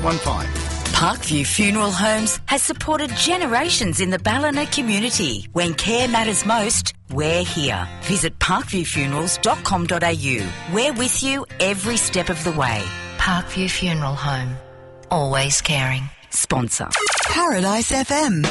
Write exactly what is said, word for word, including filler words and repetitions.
one five. Parkview Funeral Homes has supported generations in the Ballina community. When care matters most, we're here. Visit parkview funerals dot com dot a u. We're with you every step of the way. Parkview Funeral Home. Always caring. Sponsor. Paradise F M.